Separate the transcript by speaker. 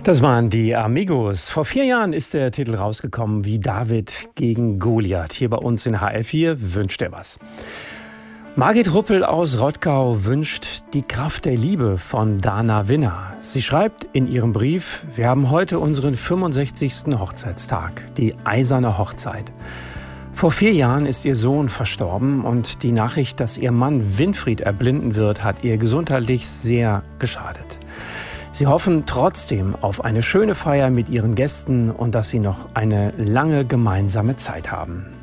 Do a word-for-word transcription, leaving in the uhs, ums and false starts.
Speaker 1: Das waren die Amigos. Vor vier Jahren ist der Titel rausgekommen, wie David gegen Goliath. Hier bei uns in H R vier wünscht er was. Margit Ruppel aus Rottgau wünscht Die Kraft der Liebe von Dana Winner. Sie schreibt in ihrem Brief: Wir haben heute unseren fünfundsechzigsten Hochzeitstag, die eiserne Hochzeit. Vor vier Jahren ist ihr Sohn verstorben und die Nachricht, dass ihr Mann Winfried erblinden wird, hat ihr gesundheitlich sehr geschadet. Sie hoffen trotzdem auf eine schöne Feier mit ihren Gästen und dass sie noch eine lange gemeinsame Zeit haben.